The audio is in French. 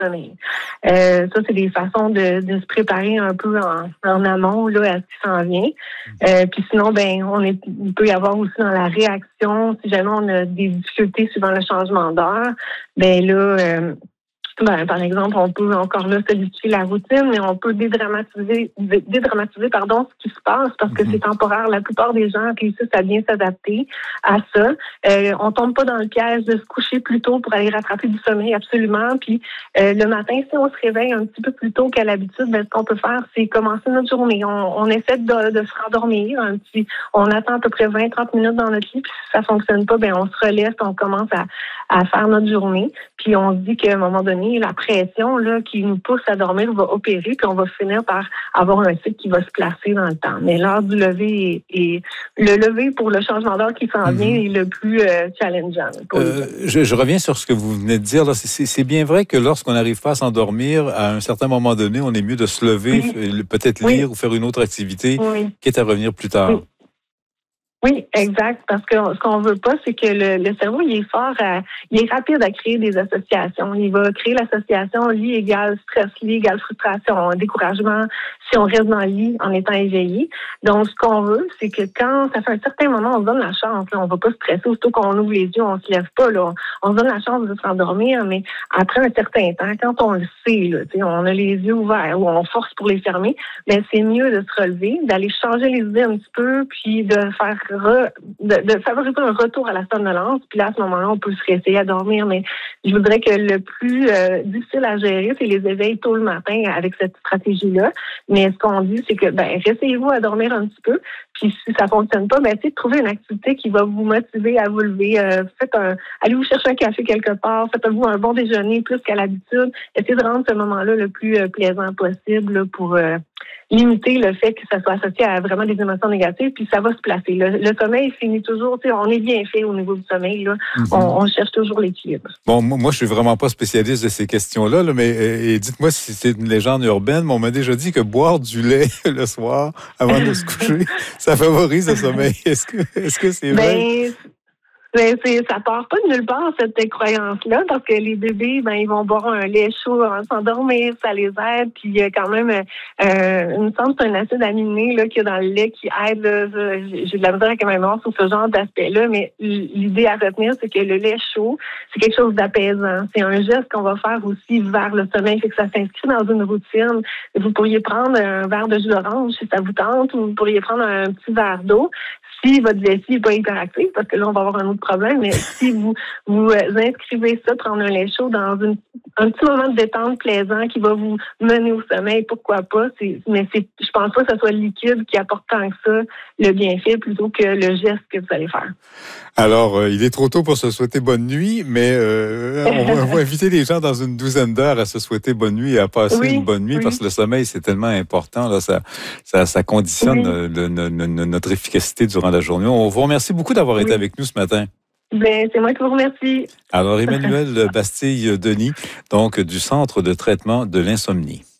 sommeil. Ça, c'est des façons de se préparer un peu en amont là, à ce qui s'en vient. Puis sinon, il peut y avoir aussi dans la réaction, si jamais on a des difficultés suivant le changement d'heure, par exemple, on peut encore là solidifier la routine, mais on peut dédramatiser ce qui se passe parce que c'est temporaire. La plupart des gens réussissent à bien s'adapter à ça. On tombe pas dans le piège de se coucher plus tôt pour aller rattraper du sommeil, absolument. Puis le matin, si on se réveille un petit peu plus tôt qu'à l'habitude, ce qu'on peut faire, c'est commencer notre journée. On essaie de se rendormir on attend à peu près 20-30 minutes dans notre lit, puis si ça fonctionne pas, on se relève, on commence à faire notre journée. Puis on se dit qu'à un moment donné, la pression là qui nous pousse à dormir va opérer, puis on va finir par avoir un cycle qui va se placer dans le temps. Mais l'heure du lever est le lever pour le changement d'heure qui s'en vient est le plus challengeant. Je reviens sur ce que vous venez de dire. Là. C'est bien vrai que lorsqu'on n'arrive pas à s'endormir, à un certain moment donné, on est mieux de se lever, peut-être lire ou faire une autre activité, quitte à revenir plus tard. Oui, exact. Parce que ce qu'on veut pas, c'est que le cerveau, il est rapide à créer des associations. Il va créer l'association lit égale stress, lit égale frustration, découragement, si on reste dans le lit en étant éveillé. Donc, ce qu'on veut, c'est que quand ça fait un certain moment, on se donne la chance. Là, on va pas stresser, aussitôt qu'on ouvre les yeux, on se lève pas. Là, on se donne la chance de se rendormir, mais après un certain temps, quand on le sait, là, on a les yeux ouverts ou on force pour les fermer, mais c'est mieux de se relever, d'aller changer les idées un petit peu, puis de faire de favoriser un retour à la somnolence. Puis là, à ce moment-là, on peut se réessayer à dormir. Mais je voudrais que le plus difficile à gérer, c'est les éveils tôt le matin avec cette stratégie-là. Mais ce qu'on dit, c'est que réessayez-vous à dormir un petit peu. Puis si ça fonctionne pas, trouvez une activité qui va vous motiver à vous lever. Allez vous chercher un café quelque part. Faites-vous un bon déjeuner plus qu'à l'habitude. Essayez de rendre ce moment-là le plus plaisant possible là, pour limiter le fait que ça soit associé à vraiment des émotions négatives, puis ça va se placer. Le sommeil finit toujours, on est bien fait au niveau du sommeil, là. On cherche toujours l'équilibre. Bon, moi, je suis vraiment pas spécialiste de ces questions-là, mais dites-moi si c'est une légende urbaine, mais on m'a déjà dit que boire du lait le soir avant de se coucher, ça favorise le sommeil. Est-ce que c'est vrai? Ça part pas de nulle part, cette croyance-là, parce que les bébés, ils vont boire un lait chaud avant de s'endormir, ça les aide, puis il y a quand même, il me semble que c'est un acide aminé là, qu'il y a dans le lait qui aide, là, j'ai de la misère avec ma mémoire sur ce genre d'aspect-là, mais l'idée à retenir, c'est que le lait chaud, c'est quelque chose d'apaisant. C'est un geste qu'on va faire aussi vers le sommeil, fait que ça s'inscrit dans une routine. Vous pourriez prendre un verre de jus d'orange si ça vous tente, ou vous pourriez prendre un petit verre d'eau. Si votre vessie n'est pas hyperactive, parce que là, on va avoir un autre problème, mais si vous inscrivez ça, prendre un lait chaud dans un petit moment de détente plaisant qui va vous mener au sommeil, pourquoi pas? Je pense pas que ce soit le liquide qui apporte tant que ça le bienfait plutôt que le geste que vous allez faire. Alors, il est trop tôt pour se souhaiter bonne nuit, mais on va inviter les gens dans une douzaine d'heures à se souhaiter bonne nuit et à passer une bonne nuit parce que le sommeil, c'est tellement important. Là, ça conditionne notre efficacité durant la journée. On vous remercie beaucoup d'avoir été avec nous ce matin. C'est moi qui vous remercie. Alors, Emmanuelle Bastille-Denis, donc du Centre de traitement de l'insomnie.